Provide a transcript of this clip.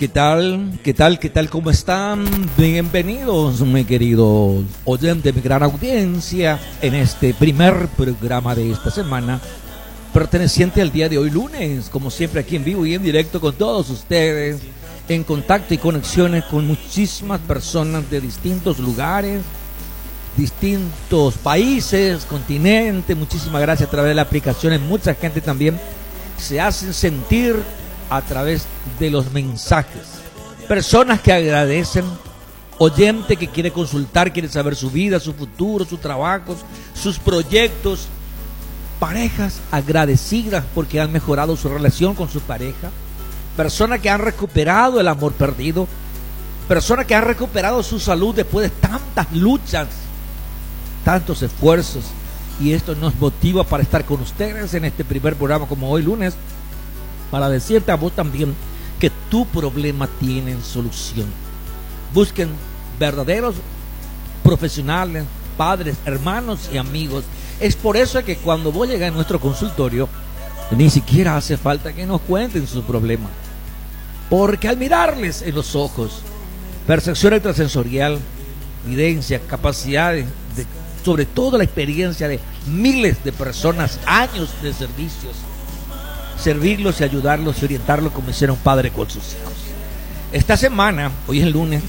¿Qué tal? ¿Qué tal? ¿Qué tal? ¿Cómo están? Bienvenidos, mi querido oyente, mi gran audiencia, en este primer programa de esta semana, perteneciente al día de hoy, lunes, como siempre aquí en vivo y en directo con todos ustedes, en contacto y conexiones con muchísimas personas de distintos lugares, distintos países, continentes. Muchísimas gracias a través de las aplicaciones. Mucha gente también se hace sentir a través de los mensajes. Personas que agradecen, oyente que quiere consultar, quiere saber su vida, su futuro, sus trabajos, sus proyectos. Parejas agradecidas porque han mejorado su relación con su pareja. Personas que han recuperado el amor perdido. Personas que han recuperado su salud después de tantas luchas, tantos esfuerzos. Y esto nos motiva para estar con ustedes en este primer programa como hoy lunes, para decirte a vos también que tu problema tiene solución. Busquen verdaderos profesionales, padres, hermanos y amigos. Es por eso que cuando vos llegas a nuestro consultorio, ni siquiera hace falta que nos cuenten su problema, porque al mirarles en los ojos, percepción extrasensorial, evidencia, capacidades, sobre todo la experiencia de miles de personas, años de servicios, servirlos y ayudarlos y orientarlos como hiciera un padre con sus hijos. Esta semana, hoy es el lunes,